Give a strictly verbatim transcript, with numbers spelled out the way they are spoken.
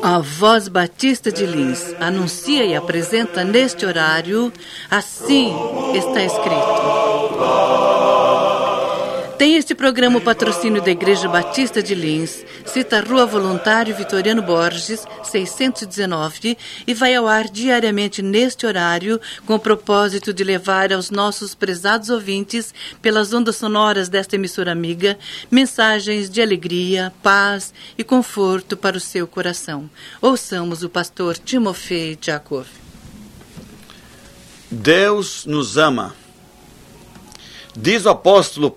A Voz Batista de Lins anuncia e apresenta neste horário, assim está escrito. Tem este programa o patrocínio da Igreja Batista de Lins, cita Rua Voluntário Vitoriano Borges, seiscentos e dezenove, e vai ao ar diariamente neste horário, com o propósito de levar aos nossos prezados ouvintes, pelas ondas sonoras desta emissora amiga, mensagens de alegria, paz e conforto para o seu coração. Ouçamos o pastor Timofei Jacob. Deus nos ama. Diz o apóstolo